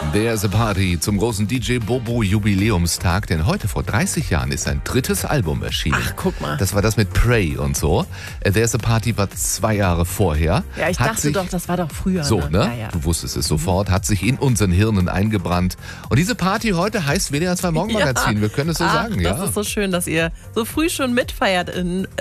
There's a Party zum großen DJ Bobo Jubiläumstag, denn heute vor 30 Jahren ist sein drittes Album erschienen. Ach, guck mal. Das war das mit Pray und so. There's a Party war 2 Jahre vorher. Ja, ich dachte doch, das war doch früher. So, ne? Ja. Du wusstest es sofort, hat sich in unseren Hirnen eingebrannt. Und diese Party heute heißt WDR 2 Morgenmagazin. Wir können es so sagen, ja. Das ist so schön, dass ihr so früh schon mitfeiert in